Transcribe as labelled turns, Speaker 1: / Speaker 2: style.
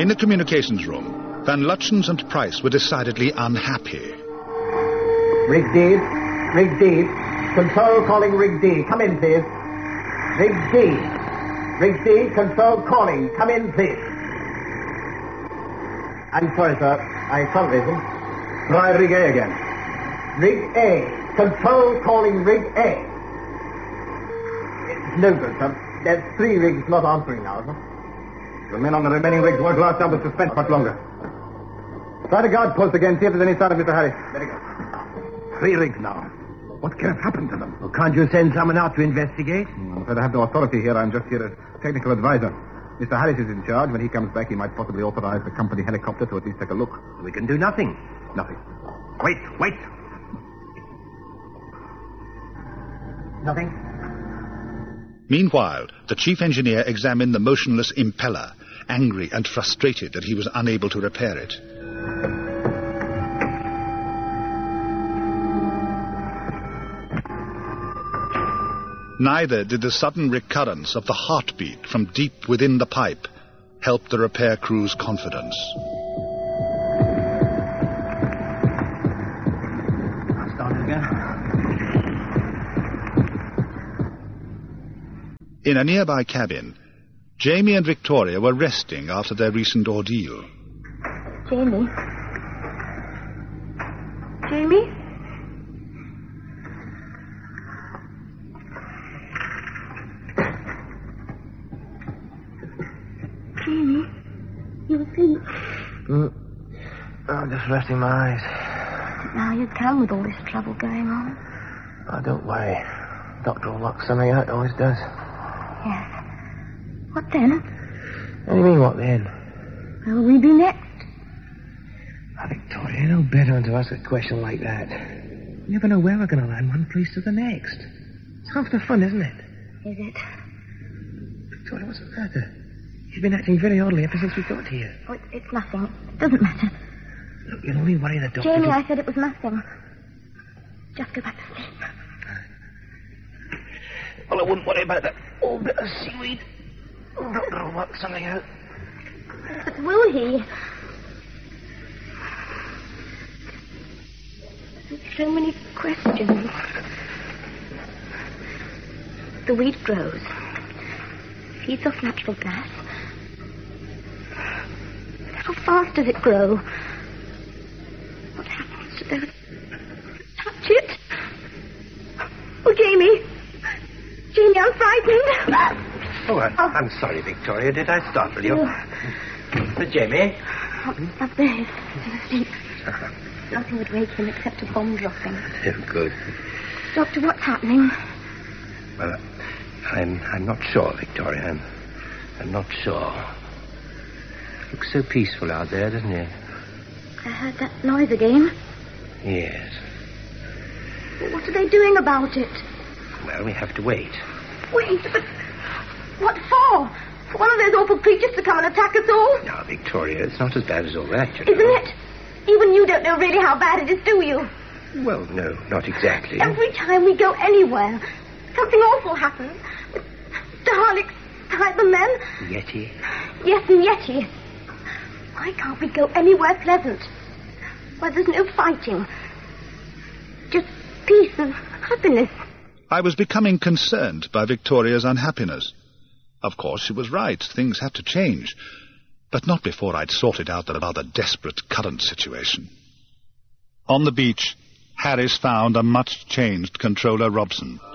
Speaker 1: In the communications room, Van Lutyens and Price were decidedly unhappy.
Speaker 2: Rig D. Rig D. Control calling Rig D. Come in, please. Rig D. Rig D. Control calling. Come in, please. I'm sorry, sir. I can't listen. Try Rig A again. Rig A. Control calling Rig A. It's no good, sir. There's 3 rigs not answering now, sir. The men on the remaining rigs won't last out the suspense much longer. Try the guard post again, see if there's any sign of Mr. Harris. Very good. 3 rigs now. What can have happened to them?
Speaker 3: Well, can't you send someone out to investigate?
Speaker 2: I'm afraid I have no authority here. I'm just here as technical advisor. Mr. Harris is in charge. When he comes back, he might possibly authorize the company helicopter to at least take a look.
Speaker 3: We can do nothing.
Speaker 2: Nothing.
Speaker 3: Wait.
Speaker 2: Nothing?
Speaker 1: Meanwhile, the chief engineer examined the motionless impeller, angry and frustrated that he was unable to repair it. Neither did the sudden recurrence of the heartbeat from deep within the pipe help the repair crew's confidence.
Speaker 3: I'll start it again.
Speaker 1: In a nearby cabin, Jamie and Victoria were resting after their recent ordeal.
Speaker 4: Jamie? Jamie? Jamie? You asleep?
Speaker 3: I'm just resting my eyes.
Speaker 4: Now you can with all this trouble going on.
Speaker 3: Oh, don't worry. Doctor will work something out, always does.
Speaker 4: Yes. What then?
Speaker 3: What do you mean, what then?
Speaker 4: Where will we be next?
Speaker 3: Oh, Victoria, you know better than to ask a question like that. You never know where we're going to land one place to the next. It's half the fun, isn't it?
Speaker 4: Is it?
Speaker 3: Victoria, what's the matter? You've been acting very oddly ever since we got here.
Speaker 4: Oh, it's nothing. It doesn't matter.
Speaker 3: Look, you'll only worry the doctor.
Speaker 4: Jamie, I said it was nothing. Just go back to sleep.
Speaker 3: Well, I wouldn't worry about that old bit of seaweed. The doctor will work something out.
Speaker 4: But will he? So many questions. The weed grows. Feeds off natural gas. How fast does it grow? What happens to those? Touch it? Oh, Jamie! Jamie, I'm frightened.
Speaker 3: Oh, I'm sorry, Victoria. Did I startle you? But Jamie?
Speaker 4: Up there. He's asleep. Nothing would wake him except a bomb dropping.
Speaker 3: Oh, good.
Speaker 4: Doctor, what's happening?
Speaker 3: Well, I'm not sure, Victoria. I'm not sure. Looks so peaceful out there, doesn't it?
Speaker 4: I heard that noise again.
Speaker 3: Yes.
Speaker 4: What are they doing about it?
Speaker 3: Well, we have to wait.
Speaker 4: Wait, but what for? For one of those awful creatures to come and attack us all?
Speaker 3: Now, Victoria, it's not as bad as all that, you know.
Speaker 4: Isn't it? Even you don't know really how bad it is, do you?
Speaker 3: Well, no, not exactly.
Speaker 4: Every time we go anywhere, something awful happens. The Harlechs hide the men.
Speaker 3: Yeti?
Speaker 4: Yes, and Yeti. Why can't we go anywhere pleasant? Where there's no fighting. Just peace and happiness.
Speaker 1: I was becoming concerned by Victoria's unhappiness. Of course, she was right. Things had to change. But not before I'd sorted out the rather desperate current situation. On the beach, Harris found a much-changed Controller Robson.